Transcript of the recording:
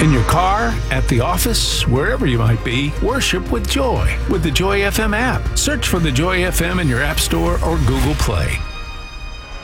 In your car, at the office, wherever you might be, worship with Joy with the Joy FM app. Search for the Joy FM in your App Store or Google Play.